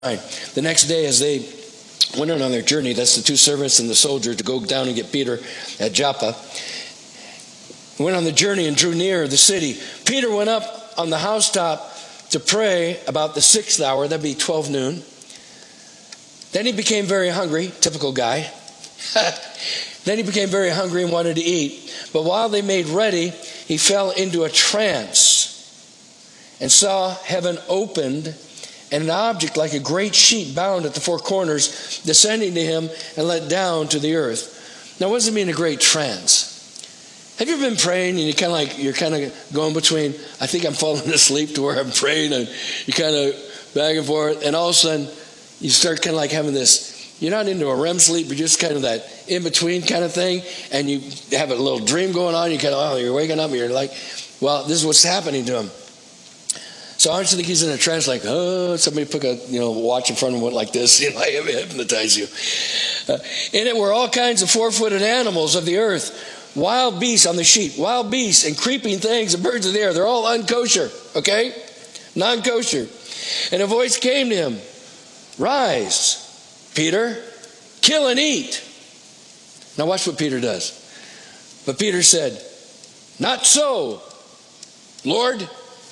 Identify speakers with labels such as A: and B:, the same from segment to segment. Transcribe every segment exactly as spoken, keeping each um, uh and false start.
A: The next day, as they went on their journey, that's the two servants and the soldier, to go down and get Peter at Joppa, went on the journey and drew near the city. Peter went up on the housetop to pray about the sixth hour, that'd be twelve noon. Then he became very hungry, typical guy. Then he became very hungry and wanted to eat. But while they made ready, he fell into a trance and saw heaven opened, and an object like a great sheet bound at the four corners descending to him and let down to the earth. Now, what does it mean, a great trance? Have you ever been praying and you kind of like you're kind of going between, I think I'm falling asleep to where I'm praying, and you kind of back and forth, and all of a sudden you start kind of like having this, you're not into a R E M sleep, you're just kind of that in between kind of thing, and you have a little dream going on. You kind of, oh, you're waking up and you're like, well, this is what's happening to him. So I don't think he's in a trance, like, oh, somebody put a you know watch in front of him like this, you know, I hypnotize you. Uh, in it were all kinds of four-footed animals of the earth, wild beasts on the sheet, wild beasts and creeping things and birds of the air. They're all unkosher, okay? Non-kosher. And a voice came to him, rise, Peter, kill and eat. Now watch what Peter does. But Peter said, not so, Lord.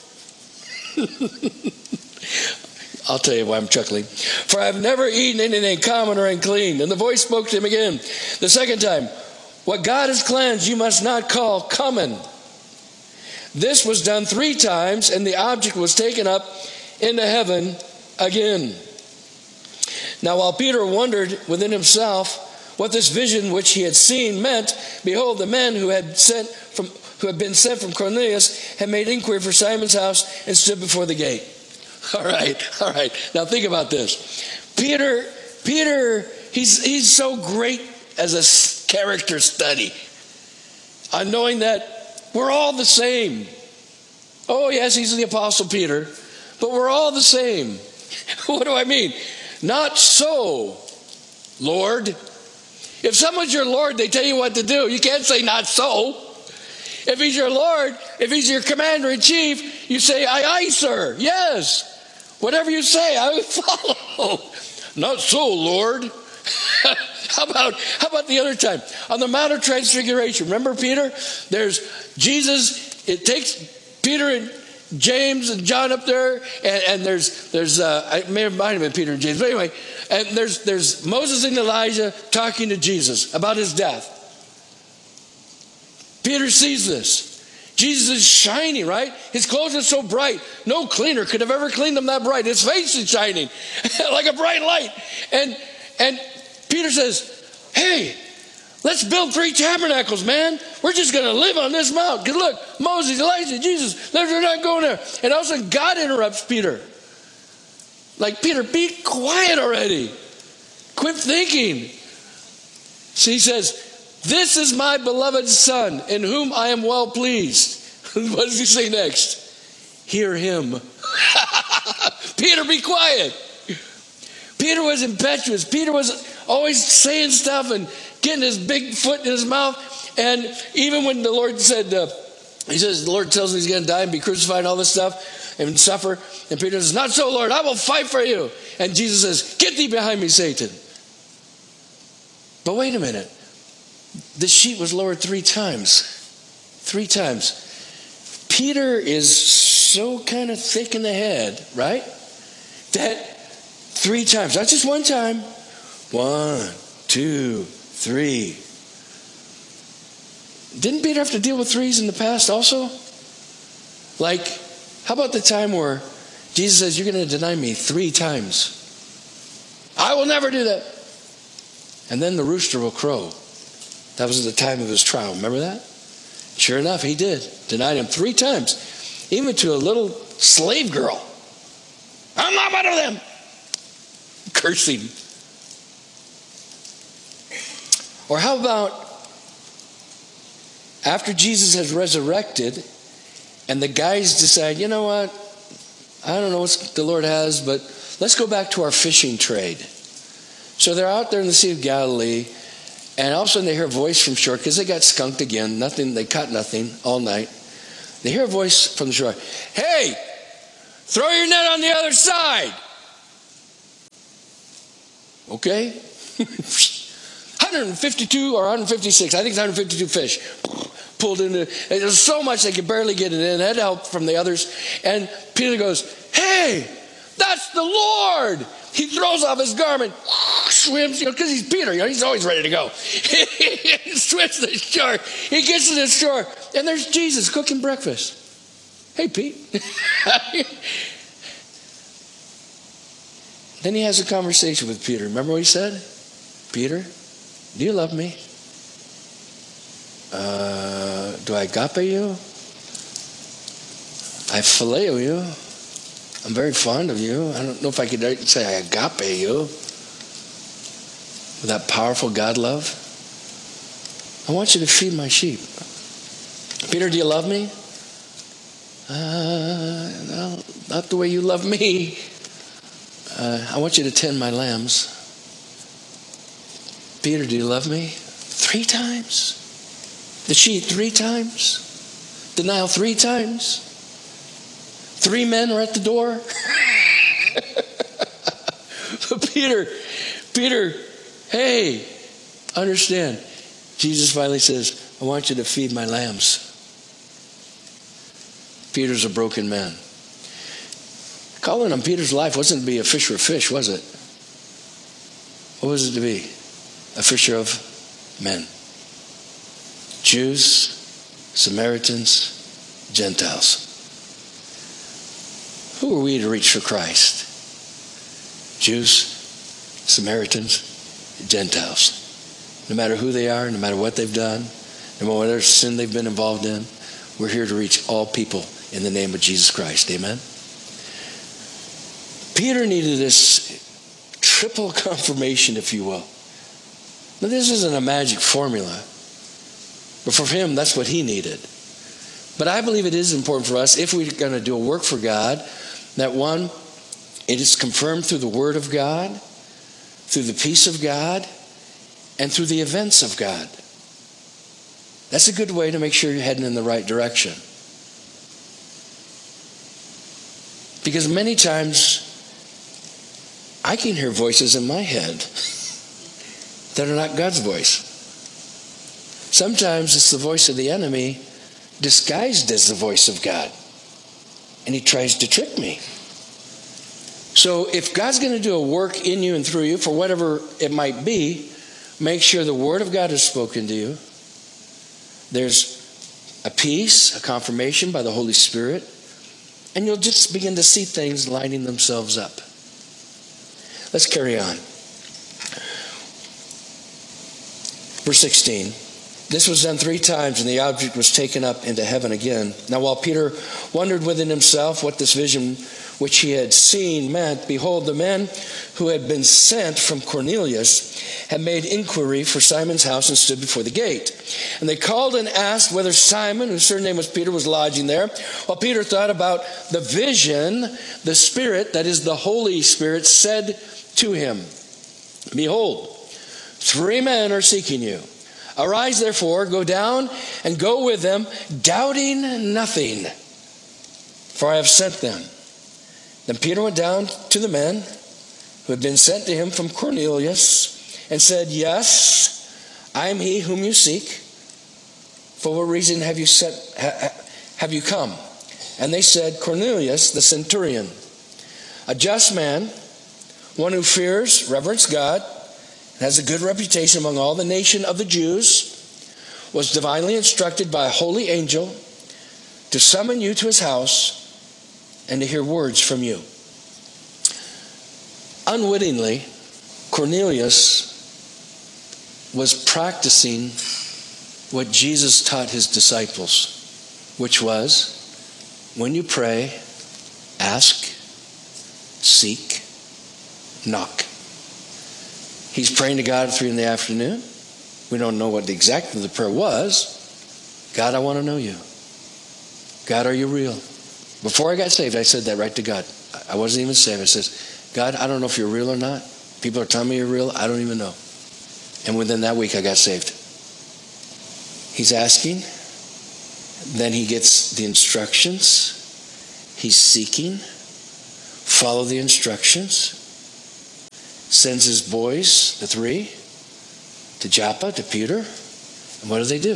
A: I'll tell you why I'm chuckling. For I have never eaten anything common or unclean. And the voice spoke to him again the second time. What God has cleansed, you must not call common. This was done three times, and the object was taken up into heaven again. Now while Peter wondered within himself what this vision which he had seen meant, behold, the men who had sent from who had been sent from Cornelius had made inquiry for Simon's house and stood before the gate. All right, all right. Now think about this. Peter, Peter, he's he's so great as a character study on knowing that we're all the same. Oh yes, he's the Apostle Peter, but we're all the same. What do I mean? Not so, Lord. If someone's your Lord, they tell you what to do. You can't say not so. If he's your Lord, if he's your commander-in-chief, you say, aye, aye, sir. Yes. Whatever you say, I will follow. Not so, Lord. How about, how about the other time? On the Mount of Transfiguration. Remember Peter? There's Jesus. It takes Peter and James and John up there. And, and there's, there's uh, I may have might have been Peter and James. But anyway, and there's, there's Moses and Elijah talking to Jesus about his death. Peter sees this. Jesus is shining, right? His clothes are so bright. No cleaner could have ever cleaned them that bright. His face is shining like a bright light. And and Peter says, hey, let's build three tabernacles, man. We're just going to live on this mount. Because look, Moses, Elijah, Jesus, they're not going there. And all of a sudden, God interrupts Peter. Like, Peter, be quiet already. Quit thinking. So he says, this is my beloved son, in whom I am well pleased. What does he say next? Hear him. Peter, be quiet. Peter was impetuous. Peter was always saying stuff and getting his big foot in his mouth. And even when the Lord said, uh, he says, the Lord tells him he's going to die and be crucified and all this stuff and suffer. And Peter says, not so, Lord, I will fight for you. And Jesus says, get thee behind me, Satan. But wait a minute. The sheet was lowered three times. Three times. Peter is so kind of thick in the head, right? That three times, not just one time. One, two, three. Didn't Peter have to deal with threes in the past also? Like, how about the time where Jesus says, you're going to deny me three times? I will never do that. And then the rooster will crow. That was at the time of his trial. Remember that? Sure enough, he did. Denied him three times. Even to a little slave girl. I'm not one of them. Cursing. Or how about after Jesus has resurrected and the guys decide, you know what? I don't know what the Lord has, but let's go back to our fishing trade. So they're out there in the Sea of Galilee. And all of a sudden they hear a voice from shore, because they got skunked again. Nothing, they caught nothing all night. They hear a voice from the shore. Hey, throw your net on the other side. Okay? one hundred fifty-two or one hundred fifty-six, I think it's one hundred fifty-two fish pulled into it. There's so much they could barely get it in. Had help from the others. And Peter goes, hey, that's the Lord. He throws off his garment, swims, you know, because he's Peter, you know, he's always ready to go. He swims to the shore. He gets to the shore, and there's Jesus cooking breakfast. Hey, Pete. Then he has a conversation with Peter. Remember what he said? Peter, do you love me? Uh, do I agape you? I phileo you. I'm very fond of you. I don't know if I could say I agape you with that powerful God love. I want you to feed my sheep. Peter, do you love me? Uh, no, not the way you love me. Uh, I want you to tend my lambs. Peter, do you love me? Three times? The sheep three times? Denial three times? Three men are at the door? Peter, Peter, hey, understand. Jesus finally says, I want you to feed my lambs. Peter's a broken man. Calling on Peter's life wasn't to be a fisher of fish, was it? What was it to be? A fisher of men. Jews, Samaritans, Gentiles. Who are we to reach for Christ? Jews, Samaritans, Gentiles. No matter who they are, no matter what they've done, no matter whatever sin they've been involved in, we're here to reach all people in the name of Jesus Christ. Amen? Peter needed this triple confirmation, if you will. Now, this isn't a magic formula, but for him, that's what he needed. But I believe it is important for us, if we're going to do a work for God, that one, it is confirmed through the Word of God, through the peace of God, and through the events of God. That's a good way to make sure you're heading in the right direction. Because many times, I can hear voices in my head that are not God's voice. Sometimes it's the voice of the enemy disguised as the voice of God. And he tries to trick me. So if God's going to do a work in you and through you, for whatever it might be, make sure the Word of God is spoken to you. There's a peace, a confirmation by the Holy Spirit, and you'll just begin to see things lining themselves up. Let's carry on. Verse sixteen. This was done three times, and the object was taken up into heaven again. Now while Peter wondered within himself what this vision which he had seen meant, behold, the men who had been sent from Cornelius had made inquiry for Simon's house and stood before the gate. And they called and asked whether Simon, whose surname was Peter, was lodging there. While Peter thought about the vision, the Spirit, that is the Holy Spirit, said to him, behold, three men are seeking you. Arise, therefore, go down and go with them, doubting nothing, for I have sent them. Then Peter went down to the men who had been sent to him from Cornelius and said, yes, I am he whom you seek. For what reason have you sent, ha, have you come? And they said, Cornelius, the centurion, a just man, one who fears, reverence God, has a good reputation among all the nation of the Jews, was divinely instructed by a holy angel to summon you to his house and to hear words from you. Unwittingly, Cornelius was practicing what Jesus taught his disciples, which was, when you pray, ask, seek, knock. He's praying to God at three in the afternoon. We don't know what exactly the prayer was. God, I want to know you. God, are you real? Before I got saved, I said that right to God. I wasn't even saved. I says, God, I don't know if you're real or not. People are telling me you're real. I don't even know. And within that week, I got saved. He's asking. Then he gets the instructions. He's seeking. Follow the instructions. sends his boys, the three, to Joppa, to Peter. And what do they do?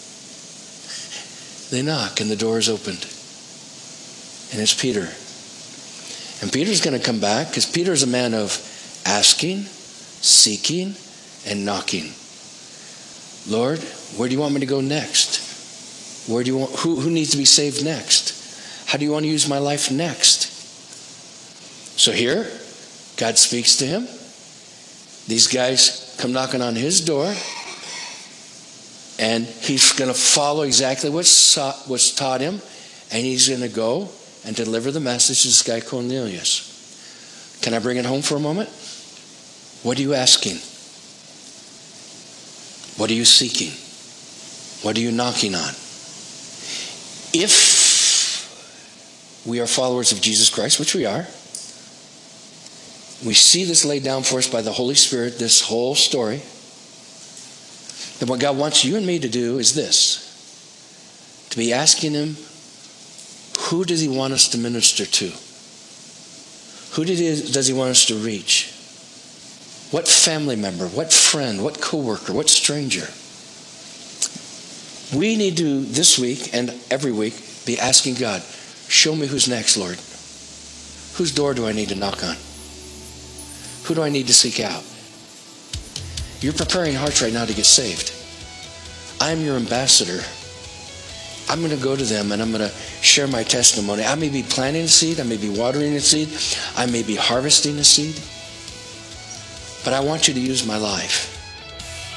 A: They knock and the door is opened. And it's Peter. And Peter's going to come back because Peter's a man of asking, seeking, and knocking. Lord, where do you want me to go next? Where do you want, who, who needs to be saved next? How do you want to use my life next? So here, God speaks to him. These guys come knocking on his door. And he's going to follow exactly what's, what's taught him. And he's going to go and deliver the message to this guy Cornelius. Can I bring it home for a moment? What are you asking? What are you seeking? What are you knocking on? If we are followers of Jesus Christ, which we are, we see this laid down for us by the Holy Spirit, this whole story, then what God wants you and me to do is this: to be asking him, who does he want us to minister to? Who did he, does he want us to reach? What family member, what friend, what coworker, what stranger? We need to, this week and every week, be asking God, show me who's next, Lord. Whose door do I need to knock on? Who do I need to seek out? You're preparing hearts right now to get saved. I'm your ambassador. I'm going to go to them and I'm going to share my testimony. I may be planting a seed. I may be watering a seed. I may be harvesting a seed. But I want you to use my life.